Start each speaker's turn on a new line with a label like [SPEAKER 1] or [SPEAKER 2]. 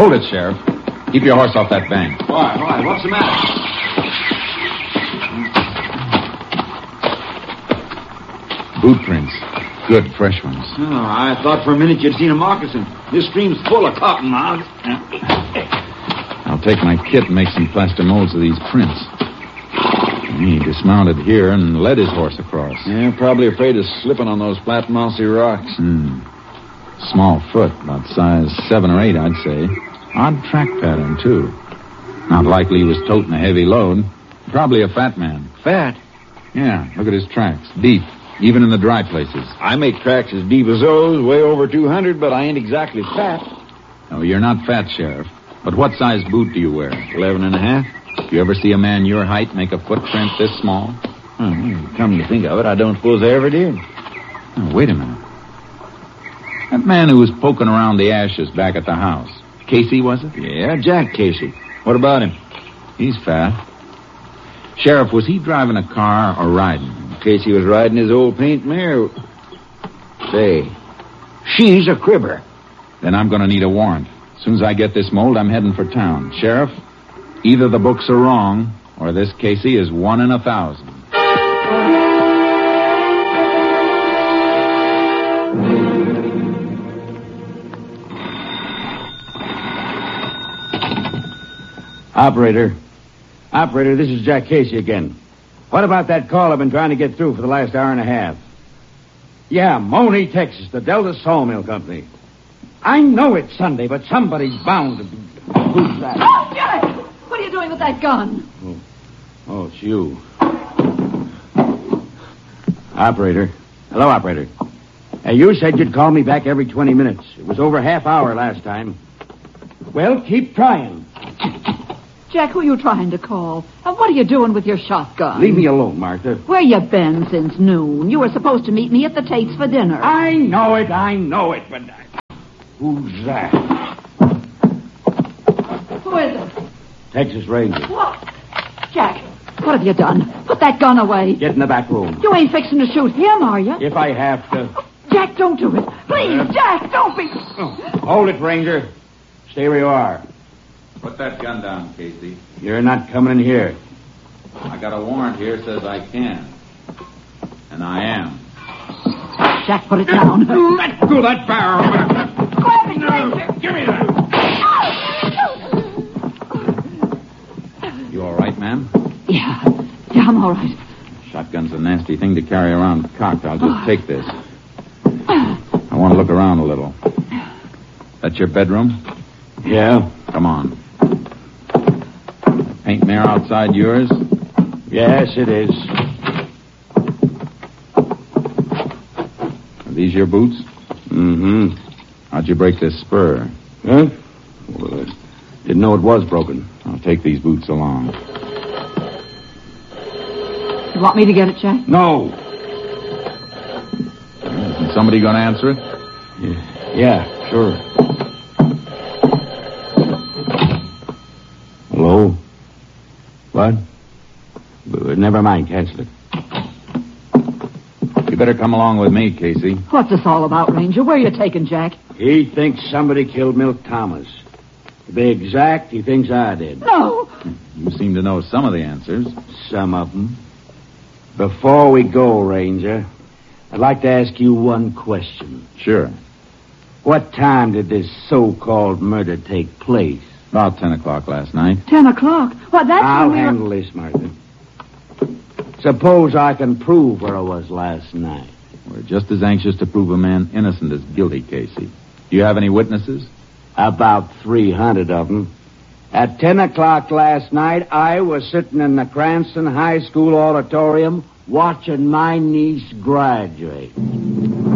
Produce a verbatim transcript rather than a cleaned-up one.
[SPEAKER 1] Hold it, Sheriff. Keep your horse off that bank.
[SPEAKER 2] Why, why? What's the matter?
[SPEAKER 1] Boot prints. Good, fresh ones.
[SPEAKER 2] Oh, I thought for a minute you'd seen a moccasin. This stream's full of cotton mogs.
[SPEAKER 1] I'll take my kit and make some plaster molds of these prints. He dismounted here and led his horse across.
[SPEAKER 2] Yeah, probably afraid of slipping on those flat, mossy rocks.
[SPEAKER 1] Hmm. Small foot, about size seven or eight, I'd say. Odd track pattern, too. Not likely he was toting a heavy load. Probably a fat man.
[SPEAKER 2] Fat?
[SPEAKER 1] Yeah, look at his tracks. Deep, even in the dry places.
[SPEAKER 2] I make tracks as deep as those, way over two hundred, but I ain't exactly fat.
[SPEAKER 1] No, you're not fat, Sheriff. But what size boot do you wear?
[SPEAKER 2] Eleven and a half.
[SPEAKER 1] You ever see a man your height make a footprint this small?
[SPEAKER 2] Hmm, come to think of it, I don't suppose I ever did.
[SPEAKER 1] Oh, wait a minute. That man who was poking around the ashes back at the house. Casey, was it?
[SPEAKER 2] Yeah, Jack Casey. What about him?
[SPEAKER 1] He's fat. Sheriff, was he driving a car or riding?
[SPEAKER 2] Casey was riding his old paint mare. Say, she's a cribber.
[SPEAKER 1] Then I'm going to need a warrant. As soon as I get this mold, I'm heading for town. Sheriff, either the books are wrong, or this Casey is one in a thousand.
[SPEAKER 3] Operator. Operator, this is Jack Casey again. What about that call I've been trying to get through for the last hour and a half? Yeah, Money, Texas, the Delta Sawmill Company. I know it's Sunday, but somebody's bound to be... Who's that?
[SPEAKER 4] Oh, Jack! What are you doing with that gun?
[SPEAKER 3] Oh, oh it's you. Operator. Hello, operator. Hey, you said you'd call me back every twenty minutes. It was over half hour last time. Well, keep trying.
[SPEAKER 4] Jack, who are you trying to call? And what are you doing with your shotgun?
[SPEAKER 3] Leave me alone, Martha.
[SPEAKER 4] Where you been since noon? You were supposed to meet me at the Tate's for dinner.
[SPEAKER 3] I know it, I know it, but... Who's that?
[SPEAKER 4] Who is it?
[SPEAKER 3] Texas Ranger.
[SPEAKER 4] What? Jack, what have you done? Put that gun away.
[SPEAKER 3] Get in the back room.
[SPEAKER 4] You ain't fixing to shoot him, are you?
[SPEAKER 3] If I have to.
[SPEAKER 4] Jack, don't do it. Please, uh, Jack, don't be...
[SPEAKER 3] Oh. Hold it, Ranger. Stay where you are.
[SPEAKER 1] Put that gun down, Casey.
[SPEAKER 3] You're not coming in here.
[SPEAKER 1] I got a warrant here says I can. And I am.
[SPEAKER 4] Jack, put it down.
[SPEAKER 3] Let go of that barrel.
[SPEAKER 4] Grab it, Ranger.
[SPEAKER 3] Give me that.
[SPEAKER 1] You all right, ma'am?
[SPEAKER 4] Yeah. Yeah, I'm all right.
[SPEAKER 1] Shotgun's a nasty thing to carry around cocked. I'll just take this. I want to look around a little. That's your bedroom?
[SPEAKER 3] Yeah.
[SPEAKER 1] Come on. Paint mare outside yours?
[SPEAKER 3] Yes, it is.
[SPEAKER 1] Are these your boots?
[SPEAKER 3] Mm-hmm.
[SPEAKER 1] How'd you break this spur?
[SPEAKER 3] Huh? Well, I didn't know it was broken.
[SPEAKER 1] I'll take these boots along.
[SPEAKER 4] You want me to get it, Jack?
[SPEAKER 3] No.
[SPEAKER 1] Isn't somebody going to answer it?
[SPEAKER 3] Yeah, yeah, sure. Hello? What? Uh, Never mind, cancel it.
[SPEAKER 1] You better come along with me, Casey.
[SPEAKER 4] What's this all about, Ranger? Where are you taking Jack?
[SPEAKER 3] He thinks somebody killed Milt Thomas. To be exact, he thinks I did.
[SPEAKER 4] No!
[SPEAKER 1] You seem to know some of the answers.
[SPEAKER 3] Some of them. Before we go, Ranger, I'd like to ask you one question.
[SPEAKER 1] Sure.
[SPEAKER 3] What time did this so-called murder take place?
[SPEAKER 1] About ten o'clock last night.
[SPEAKER 4] Ten o'clock? Well, that's
[SPEAKER 3] I'll
[SPEAKER 4] when we
[SPEAKER 3] handle
[SPEAKER 4] were...
[SPEAKER 3] this, Martha. Suppose I can prove where I was last night.
[SPEAKER 1] We're just as anxious to prove a man innocent as guilty, Casey. Do you have any witnesses?
[SPEAKER 3] About three hundred of them. At ten o'clock last night, I was sitting in the Cranston High School auditorium watching my niece graduate.